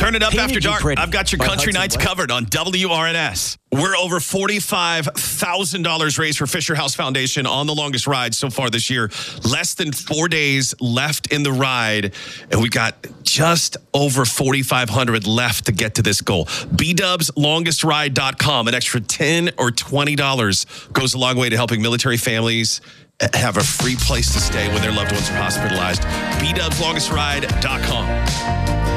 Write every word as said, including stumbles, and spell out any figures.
Turn it up Painted after You dark. Pretty I've got your by country Hudson nights West. covered on W R N S. We're over forty-five thousand dollars raised for Fisher House Foundation on the longest ride so far this year. Less than four days left in the ride, and we got just over forty-five hundred left to get to this goal. B Dubs Longest Ride dot com. An extra ten or twenty dollars goes a long way to helping military families have a free place to stay when their loved ones are hospitalized. B Dubs Longest Ride dot com.